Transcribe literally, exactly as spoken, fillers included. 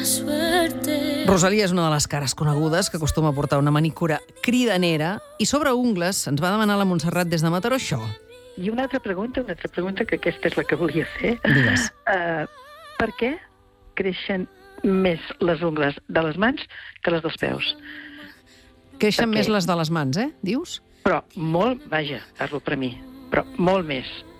Rosalia és una de les cares conegudes que acostuma a portar una manicura cridanera i sobre ungles ens va demanar la Montserrat des de Mataró això. I una altra pregunta, una altra pregunta, que aquesta és la que volia fer. Digues. Uh, per què creixen més les ungles de les mans que les dels peus? Creixen Perquè... més les de les mans, eh? Dius? Però molt, vaja, parlo per mi, però molt més.